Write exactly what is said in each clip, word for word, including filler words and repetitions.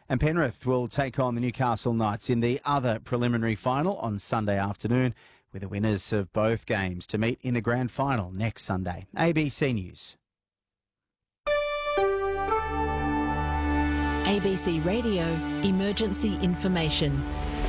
And Penrith will take on the Newcastle Knights in the other preliminary final on Sunday afternoon, with the winners of both games to meet in the grand final next Sunday. A B C News. A B C Radio Emergency Information.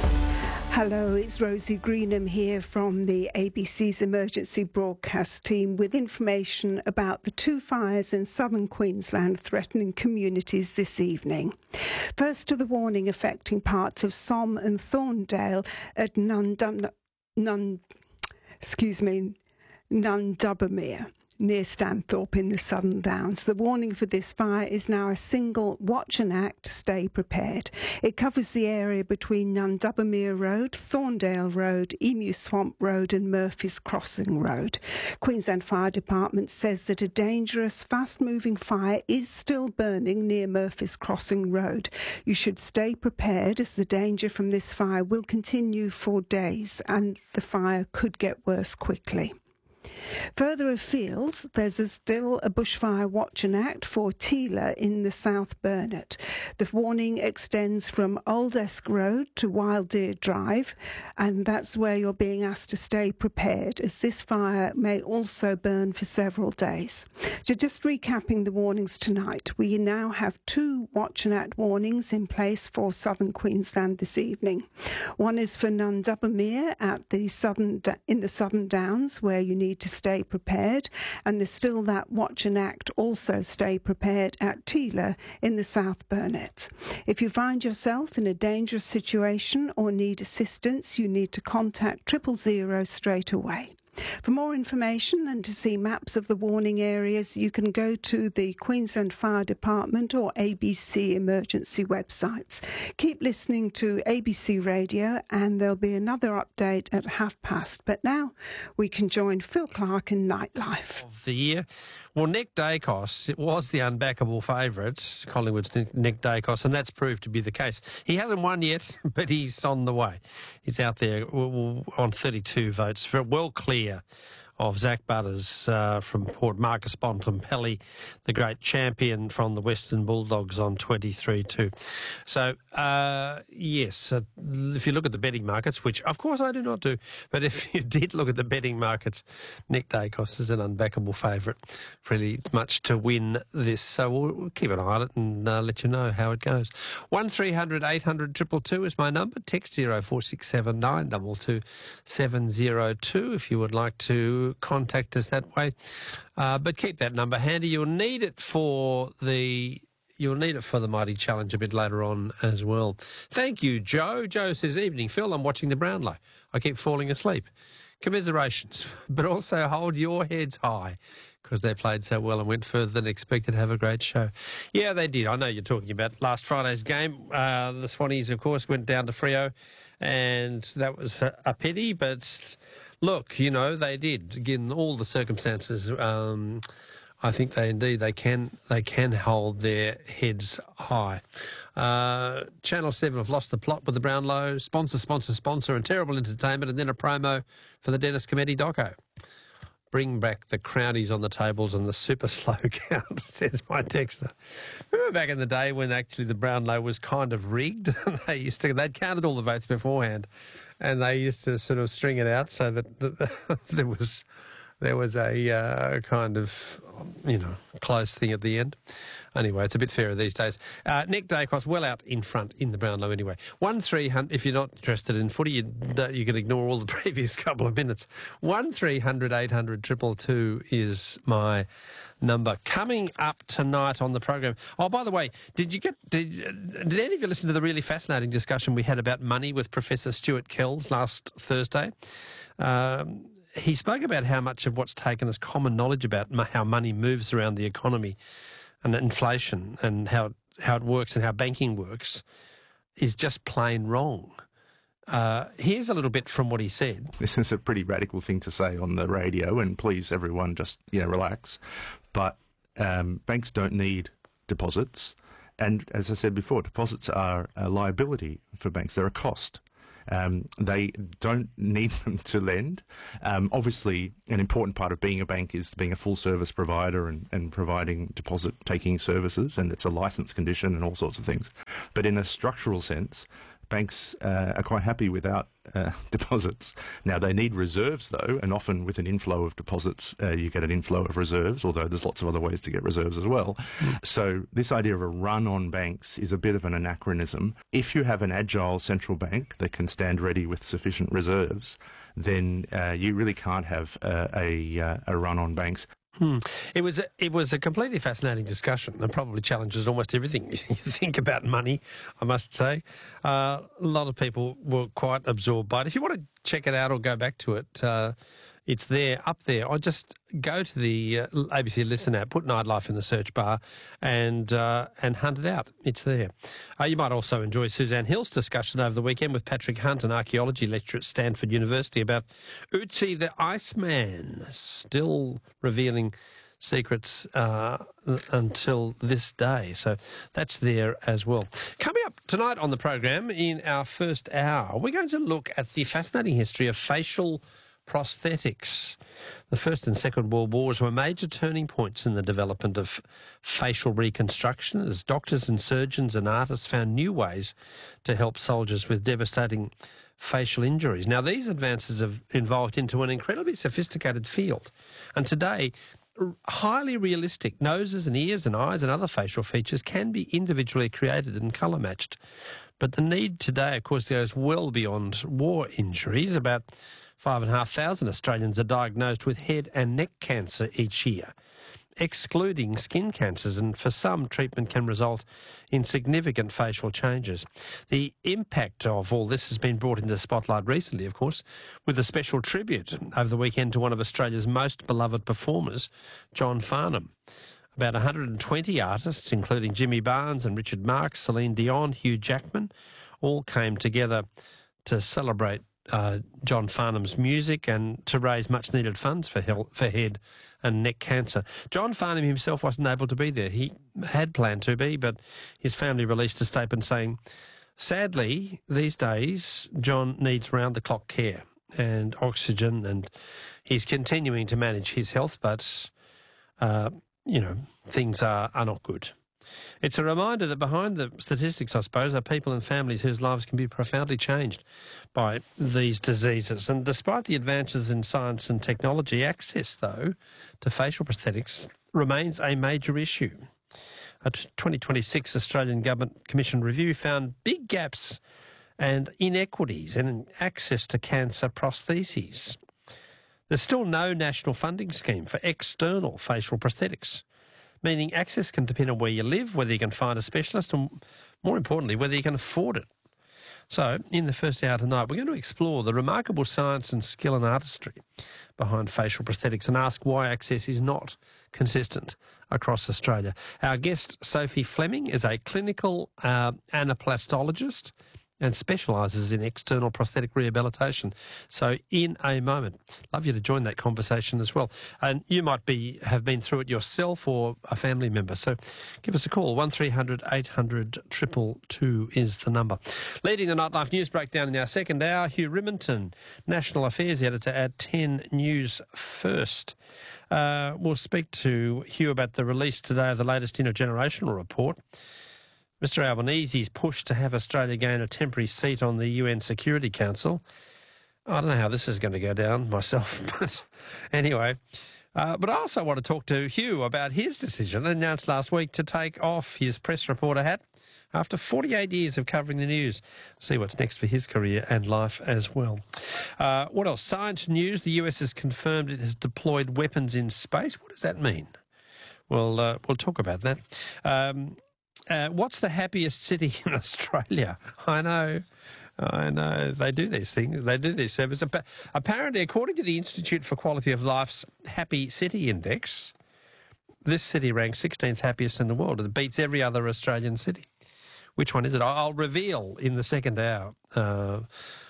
Hello, it's Rosie Greenham here from the A B C's emergency broadcast team with information about the two fires in southern Queensland threatening communities this evening. First to the warning affecting parts of Somme and Thorndale at Nundum, Nun, excuse me, Nundubbermere, near Stanthorpe in the Southern Downs. The warning for this fire is now a single watch and act, stay prepared. It covers the area between Nundubbermere Road, Thorndale Road, Emu Swamp Road and Murphy's Crossing Road. Queensland Fire Department says that a dangerous, fast-moving fire is still burning near Murphy's Crossing Road. You should stay prepared as the danger from this fire will continue for days and the fire could get worse quickly. Further afield, there's a still a bushfire watch and act for Teela in the South Burnett. The warning extends from Old Esk Road to Wild Deer Drive, and that's where you're being asked to stay prepared, as this fire may also burn for several days. So just recapping the warnings tonight, we now have two watch and act warnings in place for southern Queensland this evening. One is for Nundubbermere at the southern in the Southern Downs, where you need to stay prepared, and there's still that watch and act, also stay prepared at Teela in the South Burnett. If you find yourself in a dangerous situation or need assistance, you need to contact triple zero straight away. For more information and to see maps of the warning areas, you can go to the Queensland Fire Department or A B C emergency websites. Keep listening to A B C Radio and there'll be another update at half past. But now we can join Phil Clark in Nightlife. Of the year. Well, Nick Dacos, it was the unbackable favourite, Collingwood's Nick Dacos, and that's proved to be the case. He hasn't won yet, but he's on the way. He's out there on thirty-two votes, for well clear of Zach Butters uh, from Port, Marcus Bontempelli, the great champion from the Western Bulldogs, on twenty-three two. So, uh, yes, uh, if you look at the betting markets, which of course I do not do, but if you did look at the betting markets, Nick Dacos is an unbackable favourite, pretty much to win this. So we'll, we'll keep an eye on it and uh, let you know how it goes. one three hundred eight hundred two two two is my number. Text zero four six seven nine two two seven zero two if you would like to contact us that way. Uh, but keep that number handy. You'll need it for the you'll need it for the Mighty Challenge a bit later on as well. Thank you, Joe. Joe says, evening, Phil. I'm watching the Brownlow. I keep falling asleep. Commiserations, but also hold your heads high because they played so well and went further than expected. Have a great show. Yeah, they did. I know you're talking about last Friday's game. Uh, the Swannies, of course, went down to Freo, and that was a pity, but look, you know, they did. Given all the circumstances, um, I think they indeed they can they can hold their heads high. Uh, Channel seven have lost the plot with the Brownlow. Sponsor, sponsor, sponsor, and terrible entertainment, and then a promo for the Dennis Cometti doco. Bring back the crownies on the tables and the super slow count, says my texter. Remember back in the day when actually the Brownlow was kind of rigged? they used to they'd counted all the votes beforehand, and they used to sort of string it out so that, that there was there was a uh, kind of, you know, close thing at the end. Anyway, it's a bit fairer these days. Uh, Nick Dacos well out in front in the Brownlow anyway. one three hundred, if you're not interested in footy, you, you can ignore all the previous couple of minutes. one three hundred eight hundred two two two is my number. Coming up tonight on the program. Oh, by the way, did you get did, did any of you listen to the really fascinating discussion we had about money with Professor Stuart Kells last Thursday? Um, he spoke about how much of what's taken as common knowledge about how money moves around the economy and inflation and how how it works and how banking works is just plain wrong. Uh, here's a little bit from what he said. This is a pretty radical thing to say on the radio, and please, everyone, just, you know, relax. But um, banks don't need deposits. And as I said before, deposits are a liability for banks. They're a cost. Um, they don't need them to lend. Um, obviously, an important part of being a bank is being a full-service provider and, and providing deposit-taking services, and it's a license condition and all sorts of things. But in a structural sense, banks uh, are quite happy without uh, deposits. Now, they need reserves, though, and often with an inflow of deposits, uh, you get an inflow of reserves, although there's lots of other ways to get reserves as well. Mm. So this idea of a run on banks is a bit of an anachronism. If you have an agile central bank that can stand ready with sufficient reserves, then uh, you really can't have uh, a, a run on banks. Hmm. It was a, it was a completely fascinating discussion and probably challenges almost everything you think about money, I must say. Uh, a lot of people were quite absorbed by it. If you want to check it out or go back to it, uh, it's there, up there. Or just go to the uh, A B C Listen app, put Nightlife in the search bar and uh, and hunt it out. It's there. Uh, you might also enjoy Suzanne Hill's discussion over the weekend with Patrick Hunt, an archaeology lecturer at Stanford University, about Ötzi the Iceman, still revealing secrets uh, until this day. So that's there as well. Coming up tonight on the program, in our first hour, we're going to look at the fascinating history of facial prosthetics. The First and Second World Wars were major turning points in the development of facial reconstruction as doctors and surgeons and artists found new ways to help soldiers with devastating facial injuries. Now, these advances have evolved into an incredibly sophisticated field, and today highly realistic noses and ears and eyes and other facial features can be individually created and colour matched. But the need today, of course, goes well beyond war injuries. About Five and a half thousand Australians are diagnosed with head and neck cancer each year, excluding skin cancers, and for some, treatment can result in significant facial changes. The impact of all this has been brought into the spotlight recently, of course, with a special tribute over the weekend to one of Australia's most beloved performers, John Farnham. About one hundred twenty artists, including Jimmy Barnes and Richard Marx, Celine Dion, Hugh Jackman, all came together to celebrate Uh, John Farnham's music and to raise much-needed funds for, health, for head and neck cancer. John Farnham himself wasn't able to be there. He had planned to be, but his family released a statement saying, sadly, these days, John needs round-the-clock care and oxygen, and he's continuing to manage his health, but, uh, you know, things are, are not good. It's a reminder that behind the statistics, I suppose, are people and families whose lives can be profoundly changed by these diseases. And despite the advances in science and technology, access, though, to facial prosthetics remains a major issue. A twenty twenty-six Australian Government Commission review found big gaps and inequities in access to cancer prostheses. There's still no national funding scheme for external facial prosthetics, meaning access can depend on where you live, whether you can find a specialist, and more importantly, whether you can afford it. So, in the first hour tonight, we're going to explore the remarkable science and skill and artistry behind facial prosthetics and ask why access is not consistent across Australia. Our guest, Sophie Fleming, is a clinical uh, anaplastologist and specialises in external prosthetic rehabilitation. So in a moment, love you to join that conversation as well. And you might be have been through it yourself or a family member. So give us a call. one three hundred eight hundred two two two is the number. Leading the Nightlife News Breakdown in our second hour, Hugh Riminton, National Affairs Editor at ten News First. Uh, we'll speak to Hugh about the release today of the latest intergenerational report. Mister Albanese's push to have Australia gain a temporary seat on the U N Security Council. I don't know how this is going to go down myself, but anyway. Uh, but I also want to talk to Hugh about his decision announced last week to take off his press reporter hat after forty-eight years of covering the news. See what's next for his career and life as well. Uh, what else? Science news. The U S has confirmed it has deployed weapons in space. What does that mean? Well, uh, we'll talk about that. Um, Uh, what's the happiest city in Australia? I know, I know. They do these things. They do these surveys. Apparently, according to the Institute for Quality of Life's Happy City Index, this city ranks sixteenth happiest in the world. It beats every other Australian city. Which one is it? I'll reveal in the second hour uh,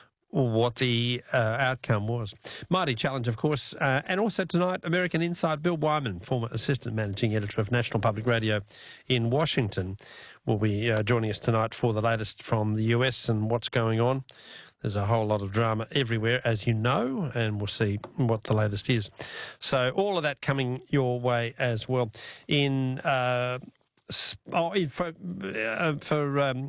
what the uh, outcome was. Mighty challenge, of course. Uh, and also tonight, American Insight, Bill Wyman, former Assistant Managing Editor of National Public Radio in Washington, will be uh, joining us tonight for the latest from the U S and what's going on. There's a whole lot of drama everywhere, as you know, and we'll see what the latest is. So all of that coming your way as well. In uh, oh, in, for uh, for um,